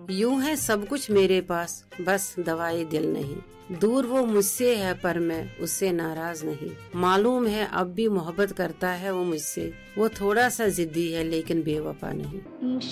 यूं है सब कुछ मेरे पास, बस दवाई दिल नहीं। दूर वो मुझसे है पर मैं उससे नाराज नहीं। मालूम है अब भी मोहब्बत करता है वो मुझसे। वो थोड़ा सा जिद्दी है लेकिन बेवफा नहीं।